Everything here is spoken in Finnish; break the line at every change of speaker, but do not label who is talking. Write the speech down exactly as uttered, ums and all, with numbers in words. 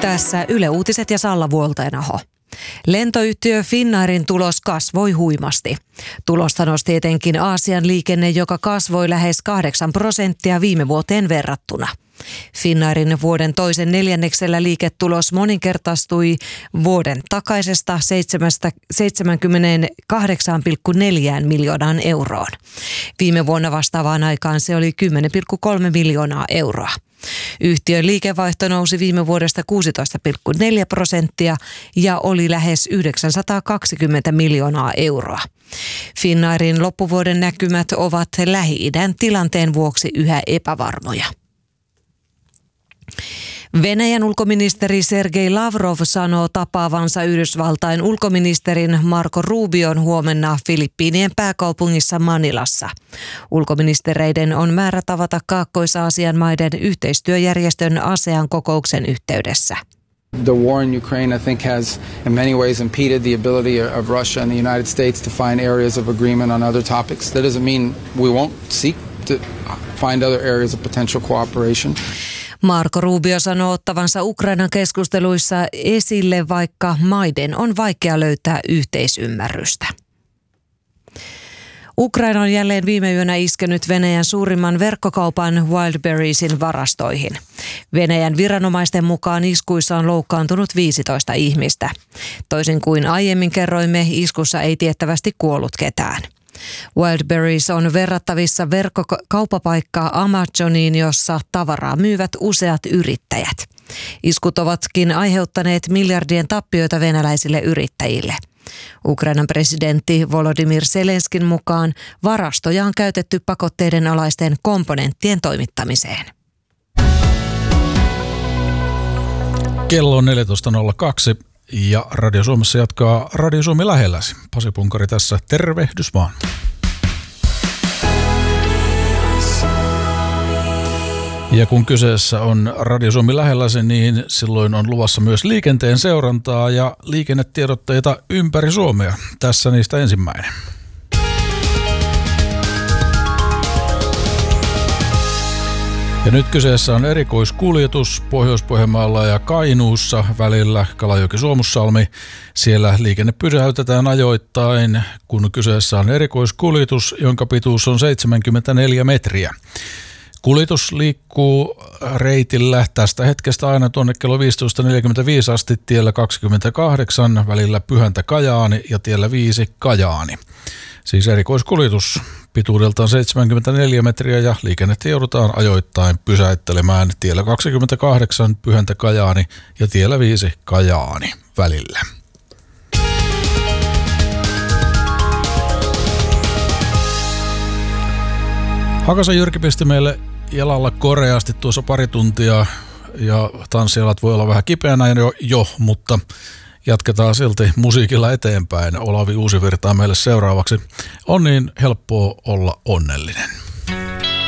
Tässä Yle Uutiset ja Salla Vuoltenaho. Lentoyhtiö Finnairin tulos kasvoi huimasti. Tulosta nosti etenkin Aasian liikenne, joka kasvoi lähes kahdeksan prosenttia viime vuoteen verrattuna. Finnairin vuoden toisen neljänneksellä liiketulos moninkertaistui vuoden takaisesta seitsemänkymmentäkahdeksan pilkku neljä miljoonaan euroon. Viime vuonna vastaavaan aikaan se oli kymmenen pilkku kolme miljoonaa euroa. Yhtiön liikevaihto nousi viime vuodesta kuusitoista pilkku neljä prosenttia ja oli lähes yhdeksänsataakaksikymmentä miljoonaa euroa. Finnairin loppuvuoden näkymät ovat Lähi-idän tilanteen vuoksi yhä epävarmoja. Venäjän ulkoministeri Sergei Lavrov sanoo tapaavansa Yhdysvaltain ulkoministerin Marco Rubion huomenna Filippiinien pääkaupungissa Manilassa. Ulkoministereiden on määrä tavata Kaakkois-Aasian maiden yhteistyöjärjestön ASEAN kokouksen yhteydessä.
The war in Ukraine, I think, has in many ways impeded the ability of Russia and the United States to find areas of agreement on other topics. That doesn't mean we won't seek to find other areas of potential cooperation.
Marco Rubio sanoo ottavansa Ukrainan keskusteluissa esille, vaikka maiden on vaikea löytää yhteisymmärrystä. Ukraina on jälleen viime yönä iskenyt Venäjän suurimman verkkokaupan Wildberriesin varastoihin. Venäjän viranomaisten mukaan iskuissa on loukkaantunut viisitoista ihmistä. Toisin kuin aiemmin kerroimme, iskussa ei tiettävästi kuollut ketään. Wildberries on verrattavissa verkkokauppapaikkaa Amazoniin, jossa tavaraa myyvät useat yrittäjät. Iskut ovatkin aiheuttaneet miljardien tappioita venäläisille yrittäjille. Ukrainan presidentti Volodymyr Zelenskin mukaan varastoja on käytetty pakotteiden alaisten komponenttien toimittamiseen.
Kello on neljätoista nolla kaksi ja Radio Suomessa jatkaa Radio Suomi lähelläsi. Pasi Punkari tässä, tervehdys vaan. Ja kun kyseessä on Radio Suomi lähelläsi, niin silloin on luvassa myös liikenteen seurantaa ja liikennetiedotteita ympäri Suomea. Tässä niistä ensimmäinen. Ja nyt kyseessä on erikoiskuljetus Pohjois-Pohjanmaalla ja Kainuussa välillä Kalajoki-Suomussalmi. Siellä liikenne pysäytetään ajoittain, kun kyseessä on erikoiskuljetus, jonka pituus on seitsemänkymmentäneljä metriä. Kuljetus liikkuu reitillä tästä hetkestä aina tuonne kello viisitoista neljäkymmentäviisi asti tiellä kaksikymmentäkahdeksan välillä Pyhäntä-Kajaani ja tiellä viisi Kajaani. Siis erikoiskuljetus pituudeltaan seitsemänkymmentäneljä metriä ja liikennettä joudutaan ajoittain pysäyttelemään tiellä kaksikymmentäkahdeksan Pyhäntä-Kajaani ja tiellä viisi Kajaani välillä. Hakasen Jyrki pisti meille jalalla koreasti tuossa pari tuntia ja tanssialat voi olla vähän kipeänä jo, jo mutta jatketaan silti musiikilla eteenpäin. Olavi Uusivirta meille seuraavaksi. On niin helppoa olla onnellinen.